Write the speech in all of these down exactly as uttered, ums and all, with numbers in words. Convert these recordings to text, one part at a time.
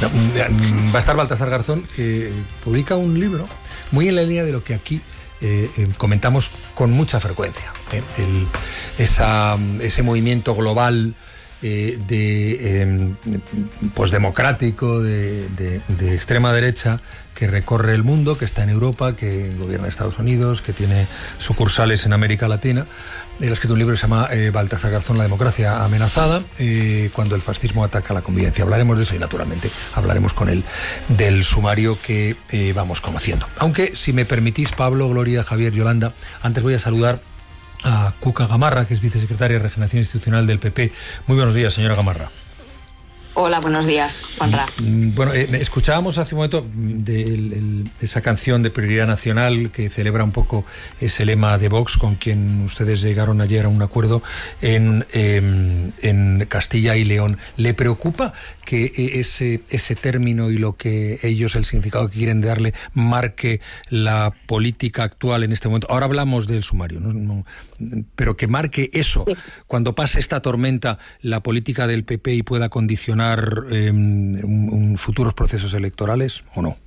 Va a estar Baltasar Garzón, que publica un libro muy en la línea de lo que aquí eh, eh, comentamos con mucha frecuencia. Eh, el, esa, ese movimiento global eh, de, eh, pues democrático, de, de, de extrema derecha, que recorre el mundo, que está en Europa, que gobierna Estados Unidos, que tiene sucursales en América Latina. Él ha escrito un libro que se llama eh, Baltasar Garzón, La democracia amenazada, eh, cuando el fascismo ataca la convivencia. Hablaremos de eso y, naturalmente, hablaremos con él del sumario que eh, vamos conociendo. Aunque, si me permitís, Pablo, Gloria, Javier, Yolanda, antes voy a saludar a Cuca Gamarra, que es vicesecretaria de Regeneración Institucional del P P. Muy buenos días, señora Gamarra. Hola, buenos días, Juanra. Bueno, eh, escuchábamos hace un momento de, el, el, esa canción de Prioridad Nacional que celebra un poco ese lema de Vox, con quien ustedes llegaron ayer a un acuerdo en, eh, en Castilla y León. ¿Le preocupa que ese, ese término y lo que ellos, el significado que quieren darle, marque la política actual en este momento? Ahora hablamos del sumario, ¿no? No, pero que marque eso, sí. Cuando pase esta tormenta, la política del P P y pueda condicionar Eh, un, un futuros procesos electorales, ¿o no?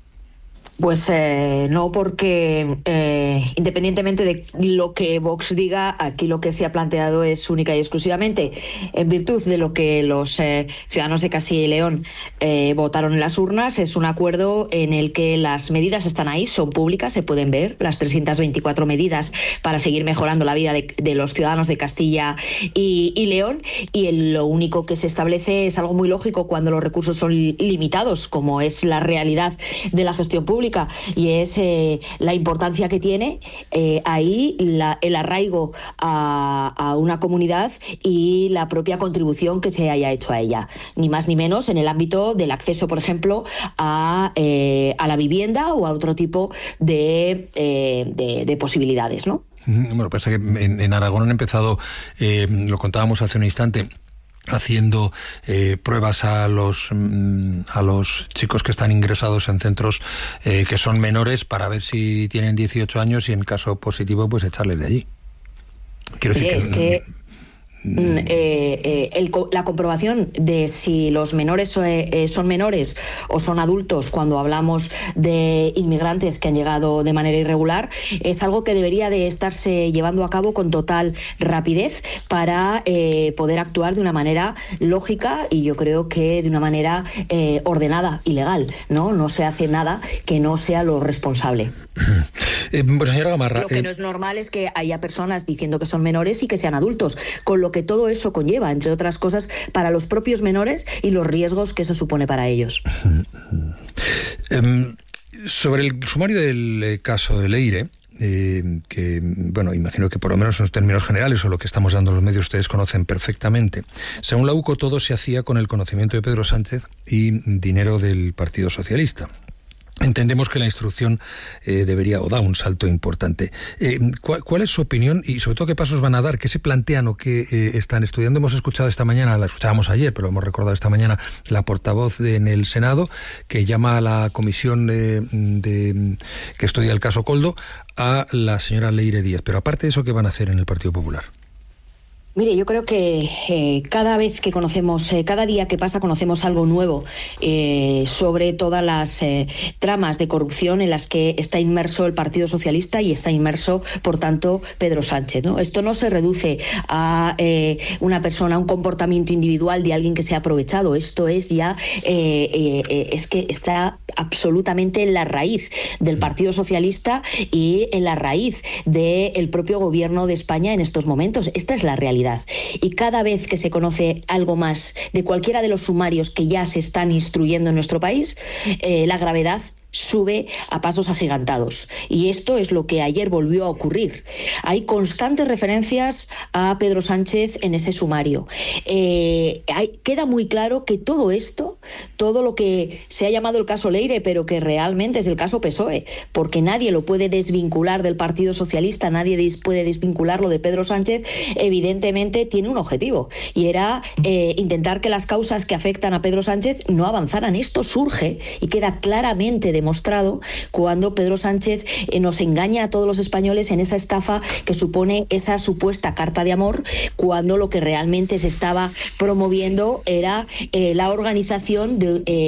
Pues eh, no, porque eh, independientemente de lo que Vox diga, aquí lo que se ha planteado es única y exclusivamente en virtud de lo que los eh, ciudadanos de Castilla y León eh, votaron en las urnas. Es un acuerdo en el que las medidas están ahí, son públicas, se pueden ver, las trescientas veinticuatro medidas para seguir mejorando la vida de, de los ciudadanos de Castilla y, y León, y el, lo único que se establece es algo muy lógico cuando los recursos son limitados, como es la realidad de la gestión pública, y es eh, la importancia que tiene eh, ahí la, el arraigo a, a una comunidad y la propia contribución que se haya hecho a ella, ni más ni menos en el ámbito del acceso, por ejemplo, a, eh, a la vivienda o a otro tipo de, eh, de, de posibilidades, ¿no? Bueno, pasa que en, en Aragón han empezado, eh, lo contábamos hace un instante, haciendo eh, pruebas a los mm, a los chicos que están ingresados en centros eh, que son menores, para ver si tienen dieciocho años y, en caso positivo, pues echarles de allí. Quiero sí, decir es que, que eh, eh, el, la comprobación de si los menores eh, son menores o son adultos cuando hablamos de inmigrantes que han llegado de manera irregular es algo que debería de estarse llevando a cabo con total rapidez para eh, poder actuar de una manera lógica y yo creo que de una manera eh, ordenada y legal, ¿no? No se hace nada que no sea lo responsable. Eh, bueno, señora Gamarra, lo que eh... no es normal es que haya personas diciendo que son menores y que sean adultos, con lo que todo eso conlleva, entre otras cosas, para los propios menores y los riesgos que eso supone para ellos. Um, sobre el sumario del caso de Leire, eh, que, bueno, imagino que por lo menos en los términos generales o lo que estamos dando en los medios ustedes conocen perfectamente, según la U C O todo se hacía con el conocimiento de Pedro Sánchez y dinero del Partido Socialista. Entendemos que la instrucción eh, debería o da un salto importante. Eh, ¿cuál, ¿Cuál es su opinión y, sobre todo, qué pasos van a dar? ¿Qué se plantean o qué eh, están estudiando? Hemos escuchado esta mañana, la escuchábamos ayer, pero hemos recordado esta mañana, la portavoz de, en el Senado, que llama a la comisión de, de, que estudia el caso Koldo a la señora Leire Díaz. Pero aparte de eso, ¿qué van a hacer en el Partido Popular? Mire, yo creo que eh, cada vez que conocemos, eh, cada día que pasa conocemos algo nuevo eh, sobre todas las eh, tramas de corrupción en las que está inmerso el Partido Socialista y está inmerso, por tanto, Pedro Sánchez, ¿no? Esto no se reduce a eh, una persona, a un comportamiento individual de alguien que se ha aprovechado. Esto es ya, eh, eh, es que está absolutamente en la raíz del Partido Socialista y en la raíz del propio gobierno de España en estos momentos. Esta es la realidad. Y cada vez que se conoce algo más de cualquiera de los sumarios que ya se están instruyendo en nuestro país, eh, la gravedad sube a pasos agigantados. Y esto es lo que ayer volvió a ocurrir. Hay constantes referencias a Pedro Sánchez en ese sumario. Eh, hay, queda muy claro que todo esto, todo lo que se ha llamado el caso Leire, pero que realmente es el caso P S O E, porque nadie lo puede desvincular del Partido Socialista, nadie des, puede desvincularlo de Pedro Sánchez, evidentemente tiene un objetivo, y era eh, intentar que las causas que afectan a Pedro Sánchez no avanzaran. Esto surge y queda claramente de demostrado cuando Pedro Sánchez eh, nos engaña a todos los españoles en esa estafa que supone esa supuesta carta de amor, cuando lo que realmente se estaba promoviendo era eh, la organización de eh,